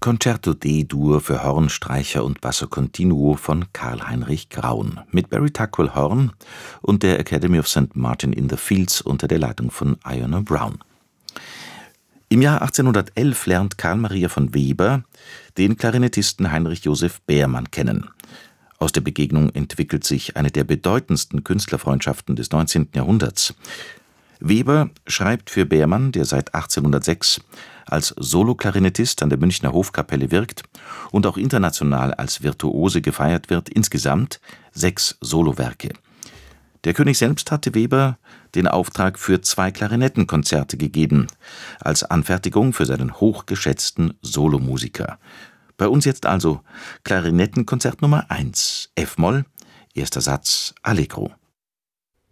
Concerto D-Dur für Horn, Streicher und Basso Continuo von Karl-Heinrich Graun mit Barry Tuckwell Horn und der Academy of St. Martin in the Fields unter der Leitung von Iona Brown. Im Jahr 1811 lernt Carl Maria von Weber den Klarinettisten Heinrich Joseph Beermann kennen. Aus der Begegnung entwickelt sich eine der bedeutendsten Künstlerfreundschaften des 19. Jahrhunderts. Weber schreibt für Beermann, der seit 1806 als Soloklarinettist an der Münchner Hofkapelle wirkt und auch international als Virtuose gefeiert wird, insgesamt 6 Solowerke. Der König selbst hatte Weber den Auftrag für 2 Klarinettenkonzerte gegeben, als Anfertigung für seinen hochgeschätzten Solomusiker. Bei uns jetzt also Klarinettenkonzert Nummer 1, F-Moll, erster Satz, Allegro.